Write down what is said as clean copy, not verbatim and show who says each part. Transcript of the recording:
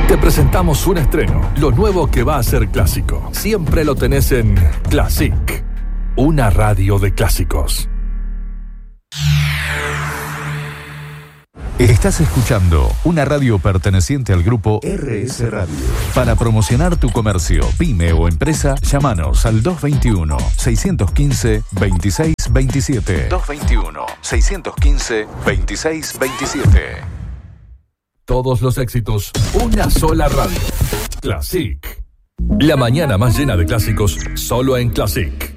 Speaker 1: Te presentamos un estreno, lo nuevo que va a ser clásico. Siempre lo tenés en Classic, una radio de clásicos.
Speaker 2: Estás escuchando una radio perteneciente al grupo RS Radio. Para promocionar tu comercio, pyme o empresa, llámanos al 221-615-2627. 221-615-2627.
Speaker 1: Todos los éxitos, una sola radio. Classic. La mañana más llena de clásicos, solo en Classic.